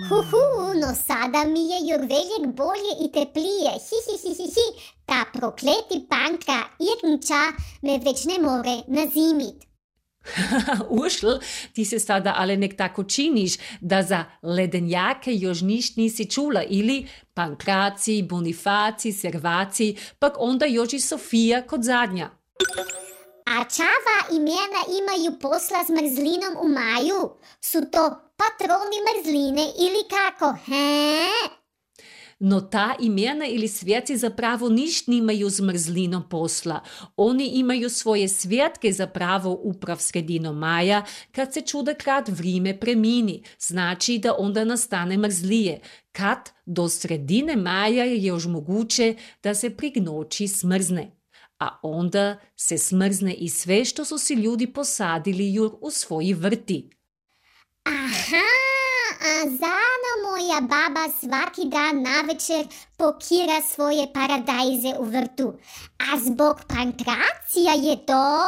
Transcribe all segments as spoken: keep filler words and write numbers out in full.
Hu-hu, no sada mi je jur veljek bolje i teplije. Hi, hi, hi, hi, hi. Ta prokleti Panka Irnča me već ne more nazimit. Ušl, ti se sada ale nek tako činiš, da za ledenjake još niš nisi čula, ili Pankraci, Bonifaci, Servaci, pak onda još i Sofija kod zadnja. A čava imena imaju posla s mrzlinom u maju? Su to patroni mrzline ili kako, he? No ta imena ili svjetci zapravo ništ nimaju s mrzlinom posla. Oni imaju svoje svjetke zapravo uprav sredinom maja, kad se čudakrat vrime premini. Znači da onda nastane mrzlije. Kad do sredine maja je još moguće da se prignoći smrzne. A onda se smrzne i sve što su si ljudi posadili jur u svoji vrti. Aha, a zano moja baba svaki dan navečer pokira svoje paradajze u vrtu. A zbog Pankracija je to?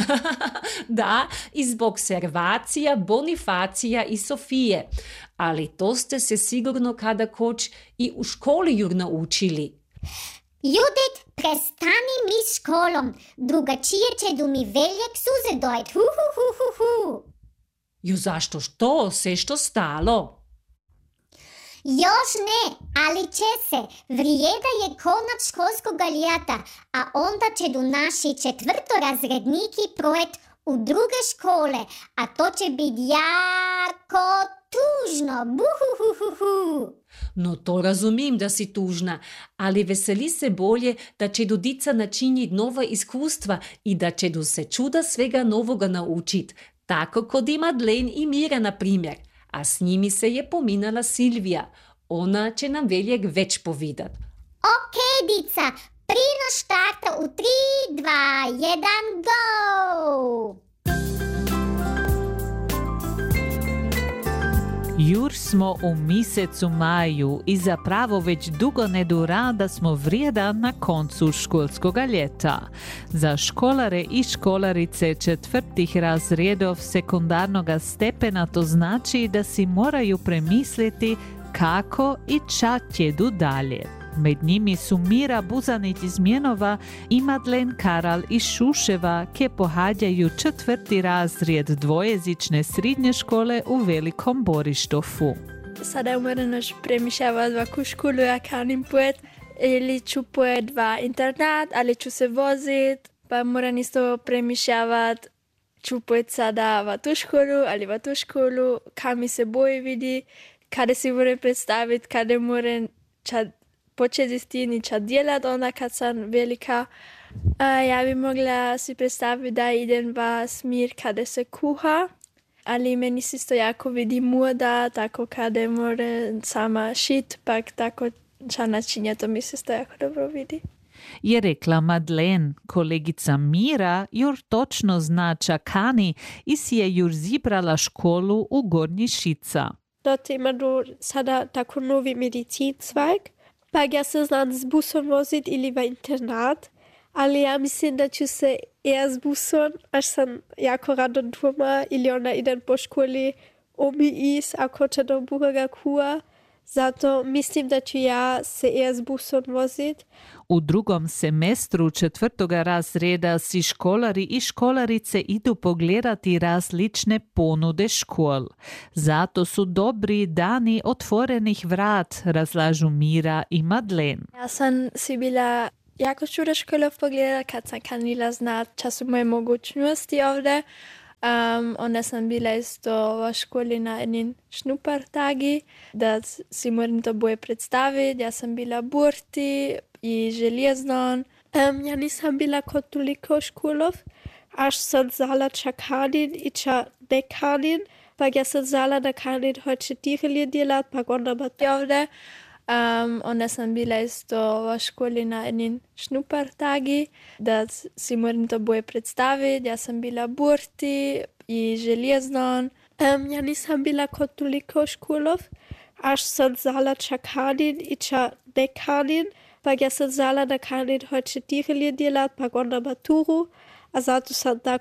Da, i zbog Servacija, Bonifacija i Sofije. Ali to ste se sigurno kada koč i u školi jur naučili. Judit, prestani mi s školom, drugačije će du mi veljek suze dojt. Hu, hu, hu, hu, hu. Jo, zašto što? Se što stalo? Još ne, ali će se. Vrijeda je konac školskog ljeta, a onda će du naši četvrtorazredniki projet u druge škole, a to će biti jako tužno. Buhuhuhuhu. No to razumim da si tužna, ali veseli se bolje da će du dica načinjit nova iskustva i da će du se čuda svega novoga naučit. Tako kod i Madlen i Mira, na primjer. A s njimi se je pominala Silvija. Ona će nam veljek već povidat. Ok, dica, prinos štarta u tri, dva, jedan, go! Jur smo u mjesecu maju i zapravo već dugo ne dura da smo vrijeda na koncu školskog ljeta. Za školare i školarice četvrtih razredov sekundarnog stepena to znači da si moraju premisliti kako i ča tjedu dalje. Med njimi su Mira Buzanić iz Mjenova i Madlen Karal iz Šuševa, ke pohađaju četvrti razred dvojezične srednje škole u Velikom Borištofu. Sada moram još premišljavati vaku školu, ja kanim pojet, ili ću pojet va internat, ali ću se vozit, pa moram isto premišljavati, ću pojet sada va tu školu, ali va tu školu, kam mi se boji vidi, kada si moram predstaviti, kada moram čad početi s tim i čad djelat onda kad sam velika. A ja bi mogla si predstaviti da idem va smir kada se kuha, ali meni se isto jako vidi moda, tako kada moram sama šit, pak tako ča načinja, to mi se isto jako dobro vidi. Je rekla Madlen, kolegica Mira jur točno zna ča kani i si je jur zibrala školu u Gornji Šica. Dort ima sada tako novi medicin cvajg, pak ja se znam s busom vozit ili va internat, ali ja mislim da ću se eher s busom, až sam jako rado doma ili onda idem po školi omi is, ako će do buhoga kuha. Zato mislim da ću ja se eher s busom vozit. U drugom semestru četvrtoga razreda si školari i školarice idu pogledati različne ponude škol. Zato su dobri dani otvorenih vrat, razlažu Mira i Madlen. Ja sam si bila jako čuda školov pogledala, kad sam kanila znat ča su moje mogućnosti ovdje. Um, onda sam bila isto v školi na enim šnupartagi, da si moram to boje predstaviti. Ja sam bila burti i železnon. Um, ja nisam bila kod toliko školov, až sam zala ča kanin i ča ne kanin. Pak ja sam zala da kanin hoće tihelje djelat, pak onda bat ovdje. Um, onda sam bila isto v školi na enim šnupartagi, da si moram to boje predstaviti. Ja sam bila burti i železnon. Um, ja nisam bila kod toliko školov, až sam zala ča kanin i ča ne kanin. Pak ja sam zala da kanin hoće tihelje djelat, pak onda maturu. A zato sam tak